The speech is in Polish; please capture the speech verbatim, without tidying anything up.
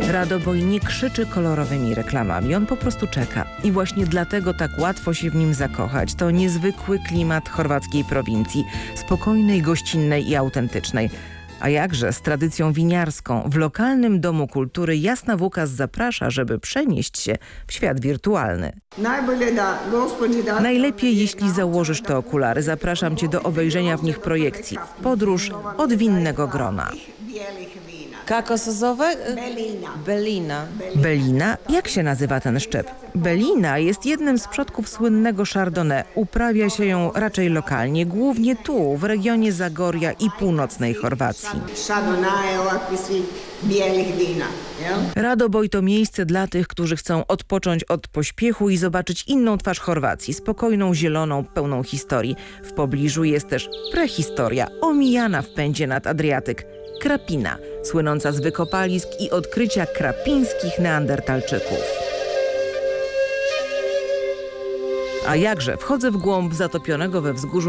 Radoboj nie krzyczy kolorowymi reklamami, on po prostu czeka. I właśnie dlatego tak łatwo się w nim zakochać. To niezwykły klimat chorwackiej prowincji, spokojnej, gościnnej i autentycznej. A jakże z tradycją winiarską. W lokalnym Domu Kultury Jasna Vukas zaprasza, żeby przenieść się w świat wirtualny. Najlepiej, jeśli założysz te okulary. Zapraszam cię do obejrzenia w nich projekcji. Podróż od winnego grona. Kako se zove? Belina. Belina. Belina? Jak się nazywa ten szczep? Belina jest jednym z przodków słynnego Chardonnay. Uprawia się ją raczej lokalnie, głównie tu, w regionie Zagorja i północnej Chorwacji. Chardonnay, ovakvi svi bijelih wina. Radoboj to miejsce dla tych, którzy chcą odpocząć od pośpiechu i zobaczyć inną twarz Chorwacji, spokojną, zieloną, pełną historii. W pobliżu jest też prehistoria, omijana w pędzie nad Adriatyk. Krapina, słynąca z wykopalisk i odkrycia krapińskich neandertalczyków. A jakże, wchodzę w głąb zatopionego we wzgórzu